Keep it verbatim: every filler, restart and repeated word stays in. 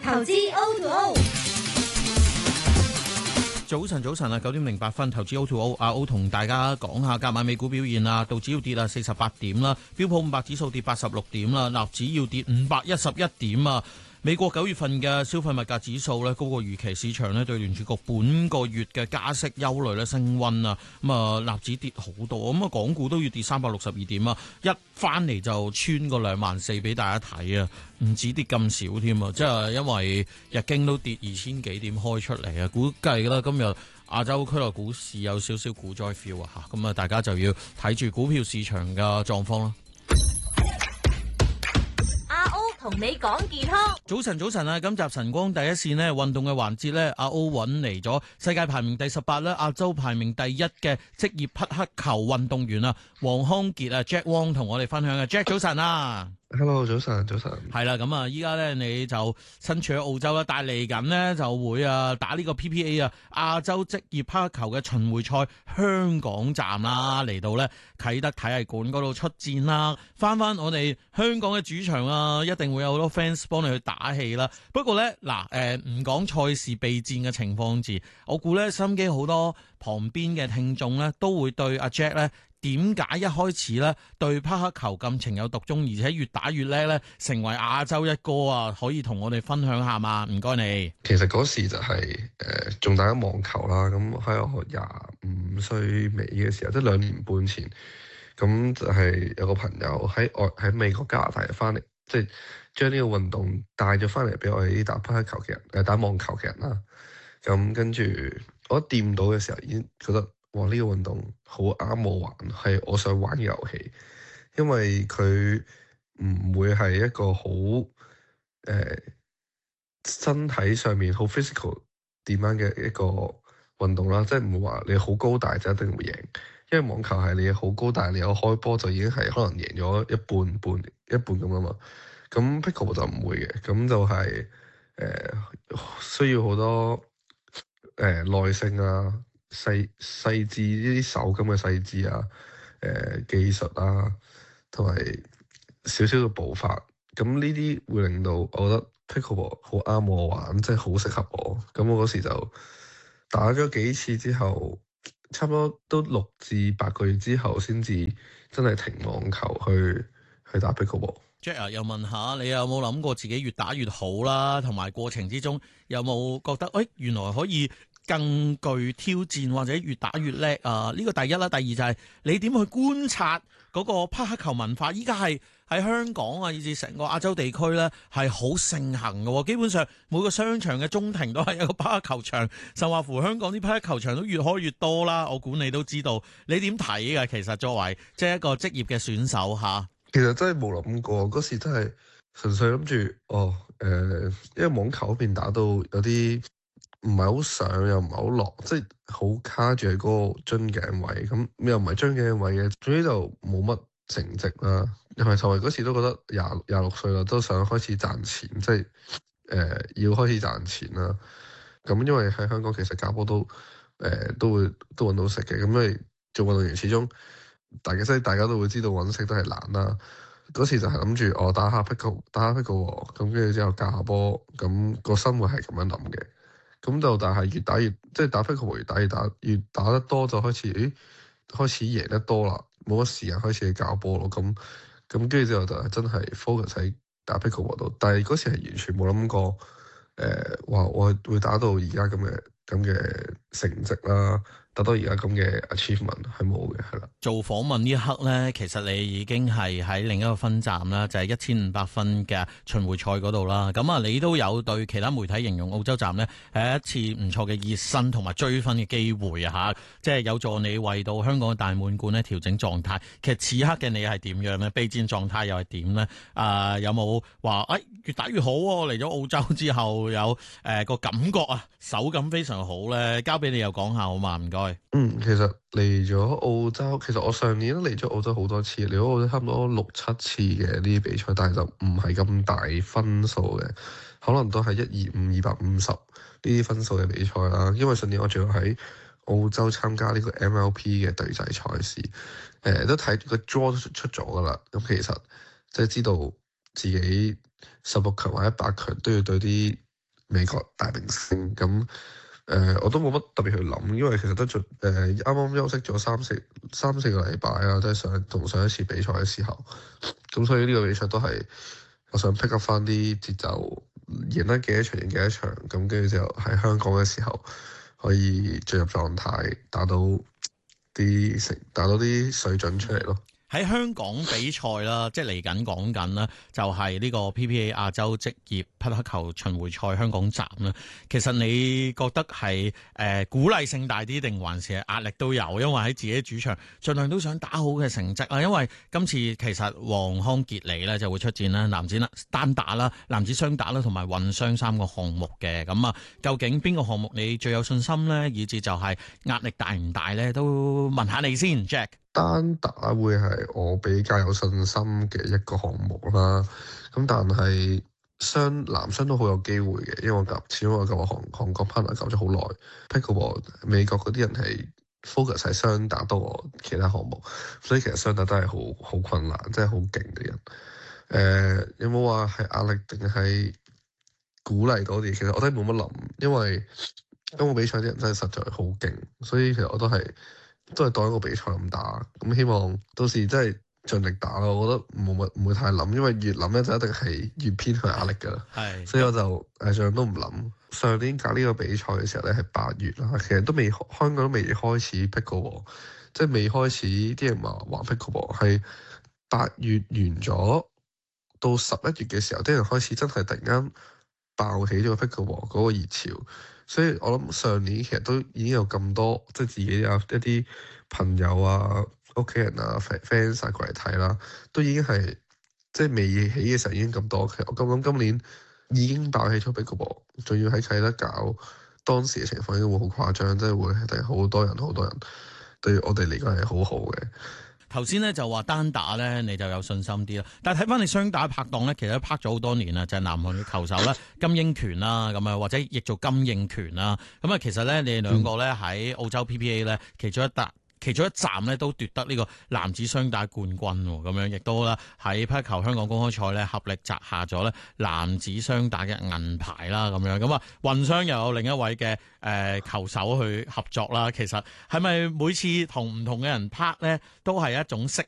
投資 O to O。 早晨，早晨啊，九點零八分，投資 O to O， 阿 O 同大家講下隔晚美股表現啊，道指要跌啊四十八點啦，標普五百指數跌八十六點啦，納指要跌五百一十一點啊。美國九月份嘅消費物價指數咧高過預期，市場咧對聯儲局本個月嘅加息憂慮咧升溫啊，咁啊納指跌好多，咁啊港股都要跌三百六十二點啊，一翻嚟就穿個兩萬四俾大家睇啊，唔止跌咁少添啊，即係因為日經都跌二千幾點開出嚟啊，估計啦今日亞洲區內股市有少少股災 feel 啊嚇，咁啊大家就要睇住股票市場嘅狀況啦。 同你講健康， 早晨早晨啊！今集晨光第一線呢運動嘅環節呢，阿 O 揾嚟咗世界排名第十八啦，亞洲排名第一嘅職業匹克球運動員啊，黃康傑啊 Jack Wong 同我哋分享嘅 Jack 早晨啊 ，Hello 早晨早晨， 係啦，咁啊依家呢你就身處喺澳洲啦，但係嚟緊呢就會啊打呢個 P P A 啊亞洲職業匹克球嘅巡迴賽香港站啦，嚟到呢啟德體育館嗰度出戰啦，翻翻我哋香港嘅主場啊，一定會有好多 fans 幫你去打氣啦。不過呢，嗱，誒唔講賽事備戰嘅情況字，我估呢心機好多旁邊嘅聽眾呢都會對阿 Jack 呢點解一開始呢對匹克球咁情有獨鐘，而且越打越叻呢，成為亞洲一哥啊！可以同我哋分享下嘛？唔該你。 其實嗰時就係誒仲打緊網球啦，咁喺我廿五歲尾嘅時候，即係兩年半前，咁就係有個朋友喺外喺美國加拿大翻嚟，即係將呢個運動帶咗翻嚟俾我哋啲打匹克球嘅人，誒打網球嘅人啦。咁跟住我一掂到嘅時候，已經覺得哇呢個運動好啱我玩，係我想玩嘅遊戲，因為佢唔會係一個好誒、呃、身體上面好 physical 點樣嘅一個運動啦，即係唔會話你好高大就一定會贏，因為網球係你好高大，你有開波就已經係可能贏咗一半半一半咁啊嘛。咁 pickleball 就唔會嘅，咁就係、是、誒、呃、需要好多誒、呃、耐性啊、細細緻呢啲手感嘅細緻啊、誒、呃、技術啊，同埋少少嘅步伐。咁呢啲會令到我覺得 pickleball 好啱我玩，即係好適合我。咁我嗰時就打咗幾次之後，差唔多都六至八個月之後，先至真係停網球去去打 pickleball。 Jack 啊，又問下你有冇諗過自己越打越好啦，同埋過程之中有冇覺得誒、哎、原來可以更具挑戰或者越打越叻啊？呢個第一啦，第二就係你點去觀察嗰個匹克球文化？依家係喺香港啊，以至成個亞洲地區咧係好盛行嘅，基本上每個商場嘅中庭都係一個匹克球場，甚至乎香港啲匹克球場都越開越多啦。我估你都知道，你點睇嘅？其實作為即係一個職業嘅選手嚇。 其實真係冇諗過，嗰時真係純粹諗住哦，誒、呃，因為網球嗰邊打到有啲唔係好上又唔係好落，即係好卡住喺嗰個樽頸位，咁又唔係樽頸位嘅，總之就冇乜成績啦。同埋同埋嗰時都覺得廿廿六歲啦，都想開始賺錢，即係誒、呃、要開始賺錢啦。咁因為喺香港其實教波都誒、呃、都會都揾到食嘅，咁因為做運動員始終。大家即係大家都會知道揾食都係難啦。嗰時就係諗住我打下 pickle，打下 pickle 咁跟住之後教下波，咁個生活係咁樣諗嘅。咁就但係越打越即係打 pickle 越打越打越打得多就開始，誒開始贏得多啦，冇乜時間開始去教波咯。咁咁跟住之後就係真係 focus 喺打 pickle 度。但係嗰時係完全冇諗過，誒、呃、話我會打到而家咁嘅咁嘅成績啦。達到而家咁嘅 achievement 係冇嘅，係啦。 做訪問呢一刻呢，其實你已經係喺另一個分站啦，就係一千五百分嘅巡迴賽嗰度啦。咁啊，你都有對其他媒體形容澳洲站呢係一次唔錯嘅熱身同埋追分嘅機會啊！嚇，即係有助你為到香港嘅大滿貫呢調整狀態。其實此刻嘅你係點樣呢？備戰狀態又係點呢？啊、呃，有冇話誒越打越好喎？嚟咗澳洲之後有誒、呃、個感覺啊，手感非常好呢。交俾你又講下好嘛？唔該。 嗯，其實嚟咗澳洲，其實我上年都嚟咗澳洲好多次，嚟咗澳洲差唔多六七次嘅呢啲比賽，但係就唔係咁大分數嘅，可能都係一二五、二百五十呢啲分數嘅比賽啦。因為上年我仲要喺澳洲參加呢個 M L P 嘅對仔賽事，誒、呃、都睇個 draw 都出咗噶啦。咁其實即係知道自己十六強或者八強都要對啲美國大明星咁。誒、呃，我都冇乜特別去諗，因為其實都做誒啱啱休息咗三四三四個禮拜啊，即係上同上一次比賽嘅時候，咁所以呢個比賽都係我想 pick up 翻啲節奏，贏得幾多場贏幾多場，咁跟住之後喺香港嘅時候可以進入狀態，打到啲成打到啲水準出嚟咯。 喺香港比賽啦，即係嚟緊講緊啦，就係呢個 P P A 亞洲職業匹克球巡迴賽香港站啦。其實你覺得係誒、呃、鼓勵性大啲，定還是係壓力都有？因為喺自己主場，盡量都想打好嘅成績啦。因為今次其實黃康傑尼咧就會出戰啦，男子啦單打啦、男子雙打啦，同埋混雙三個項目嘅。咁啊，究竟邊個項目你最有信心咧？以至就係壓力大唔大咧？都問下你先 ，Jack。 單打會係我比較有信心嘅一個項目啦，咁但係雙男雙都好有機會嘅，因為我夾始終我夾韓韓國 partner 夾咗好耐，Pickleball 美國嗰啲人係 focus 喺雙打多過其他項目，所以其實雙打都係好好困難，真係好勁嘅人。誒、呃，有冇話係壓力定係鼓勵多啲？其實我都係冇乜諗，因為今個比賽啲人真係實在好勁，所以其實我都係。都係當一個比賽咁打，咁希望到時真係盡力打咯。我覺得冇乜唔會太諗，因為越諗咧就一定係越偏向壓力㗎啦。係，所以我就誒盡量都唔諗。上年搞呢個比賽嘅時候咧係八月啦，其實都未香港都未開始 Pickleball，即係未開始啲人話玩 Pickleball，係八月完咗到十一月嘅時候，啲人開始真係突然間爆起咗個 Pickleball 嗰個熱潮。所以我諗上年其實都已經有咁多，即係自己有一啲朋友啊、屋企人啊、fans 啊過嚟睇啦，都已經係即係未起嘅時候已經咁多。其實我咁諗今年已經爆起咗 Pickleball，仲要喺啟德搞，當時嘅情況應該會好誇張，即係會係好多人、好多人，對我哋嚟講係好好嘅。 頭先咧就話單打咧你就有信心啲啦，但係睇翻你雙打拍檔咧，其實都拍咗好多年啦，就係、是、南韓嘅球手啦，金英權啦，咁啊或者譯做金應權啦，咁啊其實咧你哋兩個咧喺澳洲 P P A 咧其中一笪。其中一站咧都奪得呢個男子雙打冠軍喎，咁樣亦都啦喺匹克球香港公開賽咧合力摘下咗咧男子雙打嘅銀牌啦，咁樣咁啊混雙又有另一位嘅誒、呃、球手去合作啦。其實係咪每次同唔同嘅人拍咧都係一種釋